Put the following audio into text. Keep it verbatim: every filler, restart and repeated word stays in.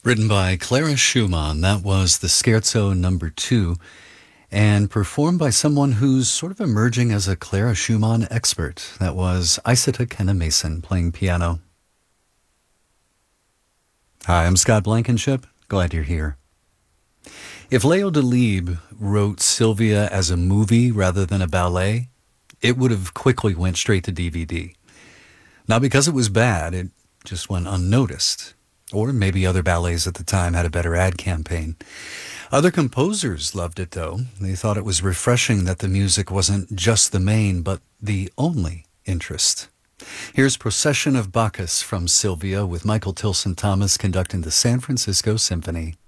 Written by Clara Schumann, that was the Scherzo number two, and performed by someone who's sort of emerging as a Clara Schumann expert. That was Isata Kenna Mason playing piano. Hi, I'm Scott Blankenship. Glad you're here. If Leo Delibes wrote Sylvia as a movie rather than a ballet, it would have quickly went straight to D V D. Not because it was bad, it just went unnoticed. Or maybe other ballets at the time had a better ad campaign. Other composers loved it, though. They thought it was refreshing that the music wasn't just the main, but the only interest. Here's Procession of Bacchus from Sylvia with Michael Tilson Thomas conducting the San Francisco Symphony.